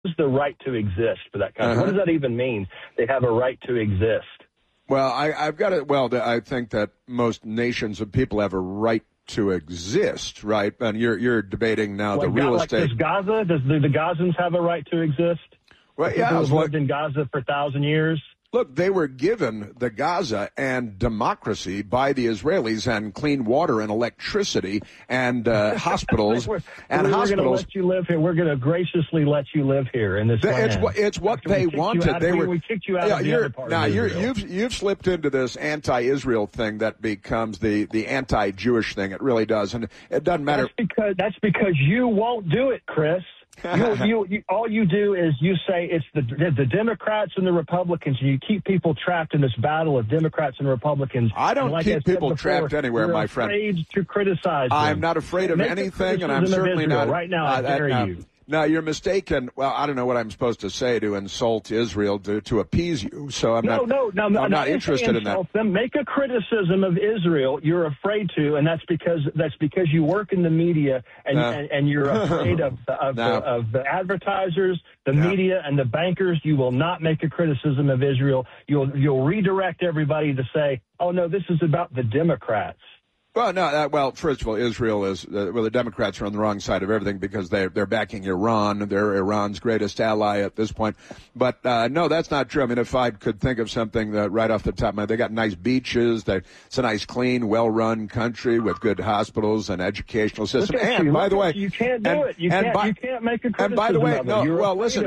the right to exist for that country? What does that even mean? They have a right to exist. Well, I've got it. Well, I think that most nations of people have a right to exist, right? And you're debating now the real estate. Does Gaza? Do the Gazans have a right to exist? Well, yeah, people who've lived in Gaza for 1,000 years. Look, they were given the Gaza and democracy by the Israelis, and clean water and electricity and hospitals. We're going to let you live here. We're going to graciously let you live here in this land. It's what they wanted. We kicked you out of the other part of Israel. You've slipped into this anti-Israel thing that becomes the anti-Jewish thing. It really does, and it doesn't matter. That's because you won't do it, Chris. All you do is you say it's the Democrats and the Republicans, and you keep people trapped in this battle of Democrats and Republicans. I don't keep people trapped anywhere, my friend. You're afraid to criticize them. I'm not afraid of anything, and I'm certainly not. Right now, I dare you. No, you're mistaken. Well, I don't know what I'm supposed to say to insult Israel to appease you. So I'm not interested in that. Them. Make a criticism of Israel. You're afraid to, and that's because you work in the media and you're afraid of the advertisers, the media, and the bankers. You will not make a criticism of Israel. You'll redirect everybody to say, "Oh no, this is about the Democrats." Well, no. First of all, Israel is the Democrats are on the wrong side of everything because they're backing Iran. They're Iran's greatest ally at this point. But no, that's not true. I mean, if I could think of something that right off the top of my head, they got nice beaches. It's a nice, clean, well-run country with good hospers and educational system. And by the way, you can't do it. You can't make a criticism. And by the way, listen.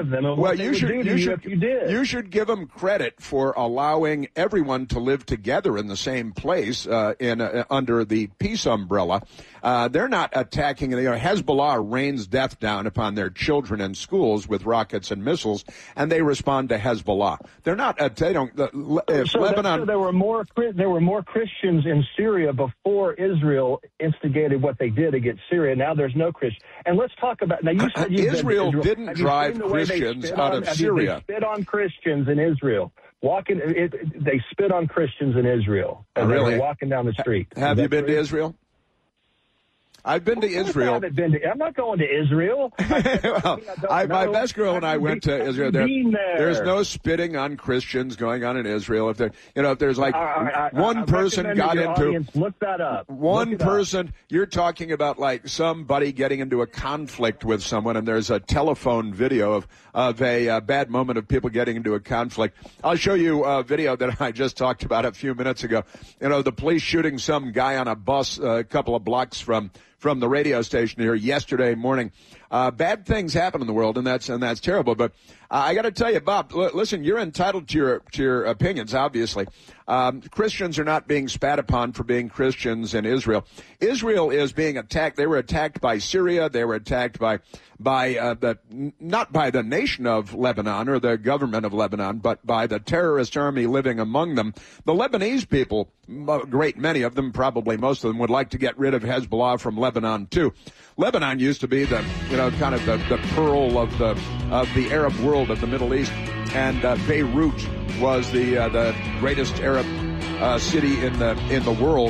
You should give them credit for allowing everyone to live together in the same place under the peace umbrella. They're not attacking. Hezbollah rains death down upon their children in schools with rockets and missiles, and they respond to Hezbollah. They're not. They don't. Lebanon. There were more Christians in Syria before Israel instigated what they did against Syria. Now there's no Christian. And let's talk about now. You said Israel didn't drive Christians out of Syria. They spit on Christians in Israel. They spit on Christians in Israel as they were walking down the street. Have you been to Israel? I've been to Israel. I'm not going to Israel. My best girl and I went to Israel. There's no spitting on Christians going on in Israel. If there's like one person got into, look that up. One person, you're talking about like somebody getting into a conflict with someone, and there's a telephone video of a bad moment of people getting into a conflict. I'll show you a video that I just talked about a few minutes ago. The police shooting some guy on a bus a couple of blocks from the radio station here yesterday morning. Bad things happen in the world, and that's terrible. But I got to tell you, Bob, listen, you're entitled to your opinions, obviously. Christians are not being spat upon for being Christians in Israel. Israel is being attacked. They were attacked by Syria. They were attacked by not by the nation of Lebanon or the government of Lebanon, but by the terrorist army living among them. The Lebanese people, a great many of them, probably most of them, would like to get rid of Hezbollah from Lebanon too. Lebanon used to be the pearl of the Arab world of the Middle East, and Beirut was the greatest Arab city in the world.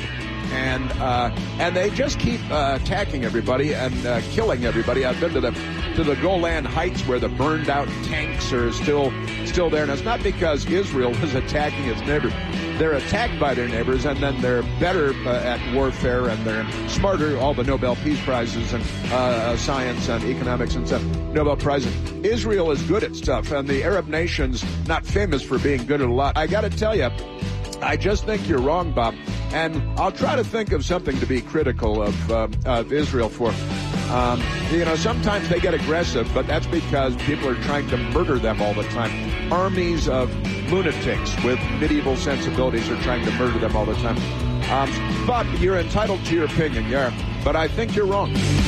And they just keep attacking everybody and killing everybody. I've been to the Golan Heights where the burned out tanks are still there. And it's not because Israel is attacking its neighbors. They're attacked by their neighbors, and then they're better at warfare, and they're smarter. All the Nobel Peace Prizes and science and economics and stuff, Nobel Prizes. Israel is good at stuff, and the Arab nations not famous for being good at a lot. I got to tell you, I just think you're wrong, Bob. And I'll try to think of something to be critical of Israel for. Sometimes they get aggressive, but that's because people are trying to murder them all the time. Armies of lunatics with medieval sensibilities are trying to murder them all the time. But you're entitled to your opinion, but I think you're wrong.